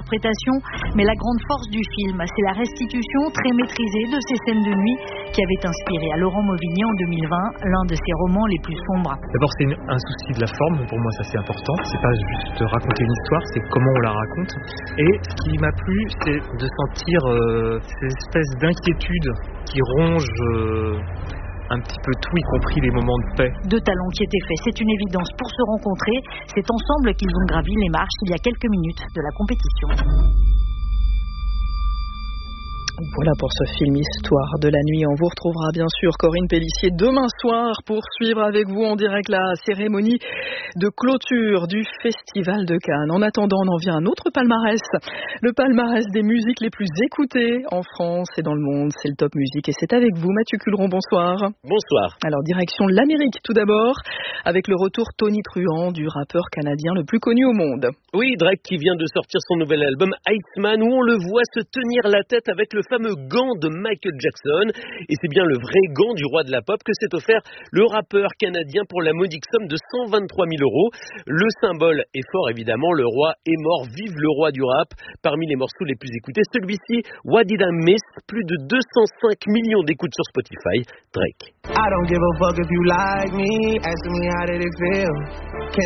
interprétation, mais la grande force du film, c'est la restitution très maîtrisée de ces scènes de nuit qui avaient inspiré à Laurent Mauvigny en 2020 l'un de ses romans les plus sombres. D'abord, c'est un souci de la forme, pour moi ça c'est important, c'est pas juste raconter une histoire, c'est comment on la raconte. Et ce qui m'a plu, c'est de sentir ces espèces d'inquiétude qui rongent un petit peu tout, y compris les moments de paix. Deux talents qui étaient faits, c'est une évidence pour se rencontrer. C'est ensemble qu'ils ont gravi les marches il y a quelques minutes de la compétition. Voilà pour ce film Histoire de la nuit. On vous retrouvera bien sûr, Corinne Pélissier, demain soir pour suivre avec vous en direct la cérémonie de clôture du Festival de Cannes. En attendant, on en vient à un autre palmarès. Le palmarès des musiques les plus écoutées en France et dans le monde. C'est le Top Music et c'est avec vous, Mathieu Culeron. Bonsoir. Bonsoir. Alors, direction l'Amérique tout d'abord, avec le retour tonitruant du rappeur canadien le plus connu au monde. Oui, Drake qui vient de sortir son nouvel album Iceman, où on le voit se tenir la tête avec le fameux gant de Michael Jackson. Et c'est bien le vrai gant du roi de la pop que s'est offert le rappeur canadien pour la modique somme de 123 000 €. Le symbole est fort évidemment, le roi est mort, vive le roi du rap. Parmi les morceaux les plus écoutés, celui-ci, What Did I Miss, plus de 205 millions d'écoutes sur Spotify. Drake. I don't give a fuck if you like me, asking me how did it feel. Can